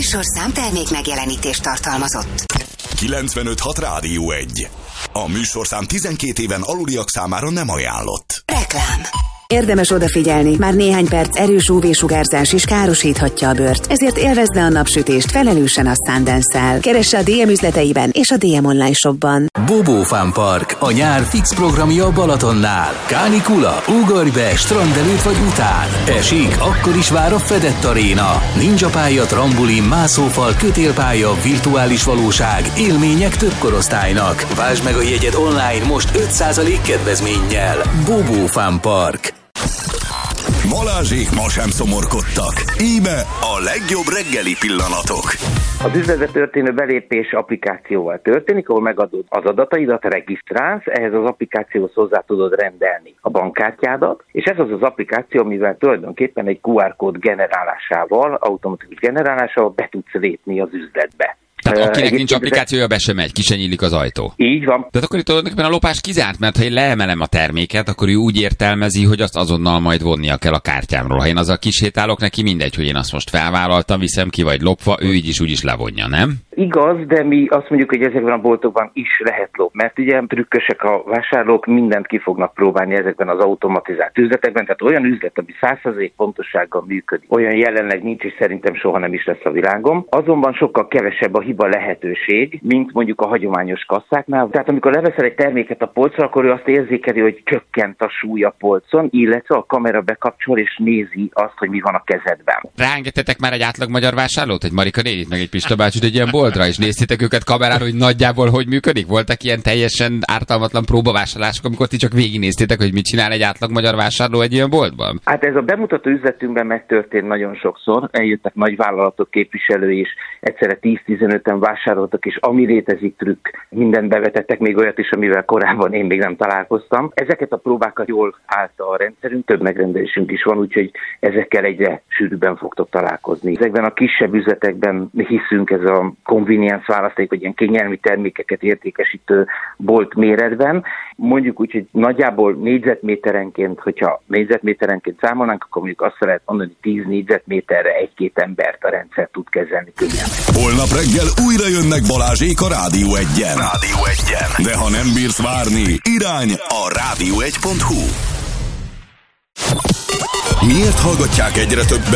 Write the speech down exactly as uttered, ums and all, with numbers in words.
műsorszám termék megjelenítést tartalmazott. kilencvenöt hat Rádió egy. A műsorszám tizenkét éven aluliak számára nem ajánlott. Reklám. Érdemes odafigyelni, már néhány perc erős ú vé-sugárzás is károsíthatja a bőrt, ezért élvezze a napsütést felelősen a Sundance-szel. Keresse a dé em üzleteiben és a dé em online shopban. Bobó Fun Park, a nyár fix programja Balatonnál. Kánikula, ugorj be, strand előtt vagy után. Esik, akkor is vár a fedett aréna. Ninja pálya, trambulin, mászófal, kötélpálya, virtuális valóság, élmények több korosztálynak. Vásd meg a jegyed online most öt százalék kedvezménnyel. Bobó Fun Park. Balázsék ma sem szomorkodtak. Íme a legjobb reggeli pillanatok. Az üzletbe történő belépés applikációval történik, ahol megadod az adataidat, regisztrálsz, ehhez az applikációhoz hozzá tudod rendelni a bankkártyádat, és ez az az applikáció, amivel tulajdonképpen egy kú ár kód generálásával, automatikus generálásával be tudsz lépni az üzletbe. Tehát akinek nincs applikációja, be sem megy, ki sem nyílik az ajtó. Így van. Tehát akkor itt tulajdonképpen a lopás kizárt, mert ha én leemelem a terméket, akkor ő úgy értelmezi, hogy azt azonnal majd vonnia kell a kártyámról. Ha én azzal kisétálok, neki mindegy, hogy én azt most felvállaltam, viszem ki vagy lopva, ő így is úgy is levonja, nem? Igaz, de mi azt mondjuk, hogy ezekben a boltokban is lehet lop, mert ugye trükkösek a vásárlók, mindent ki fognak próbálni ezekben az automatizált üzletekben, tehát olyan üzlet, ami száz százalék pontossággal működik, olyan jelenleg nincs, és szerintem soha nem is lesz a világon. Azonban sokkal kevesebb a hiba lehetőség, mint mondjuk a hagyományos kasszáknál. Tehát amikor leveszel egy terméket a polcra, akkor ő azt érzékeli, hogy csökkent a súly a polcon, illetve a kamera bekapcsol és nézi azt, hogy mi van a kezedben. Ráengedtetek már egy átlag magyar vásárlót, egy Marika nénit, meg egy Pista bácsit egy ilyen boltra, és néztétek őket kamerán, hogy nagyjából hogy működik? Voltak ilyen teljesen ártalmatlan próbavásárlások, amikor ti csak végignéztétek, hogy mit csinál egy átlag magyar vásárló egy ilyen boltban? Hát ez a bemutató üzletünkben megtörtént nagyon sokszor. Eljöttek nagy vállalatok képviselői, és egyszerre tíz-tizenöten vásároltak, és ami létezik trükk, mindent bevetettek, még olyat is, amivel korábban én még nem találkoztam. Ezeket a próbákat jól állta a rendszerünk, több megrendelésünk is van, úgyhogy ezekkel egyre sűrűbben fogtok találkozni. Ezekben a kisebb üzletekben hiszünk, ez a convenience választék, hogy ilyen kényelmi termékeket értékesítő bolt méretben. Mondjuk úgy, hogy nagyjából négyzetméterenként, hogyha négyzetméterenként számolnánk, akkor mondjuk azt lehet mondani, hogy tíz négyzetméterre egy-két embert a rendszer tud kezelni könnyen. Holnap reggel újra jönnek Balázsék a Rádió egyen. Rádió egyen. De ha nem bírsz várni, irány a rádió egy pont hu. Miért hallgatják egyre többen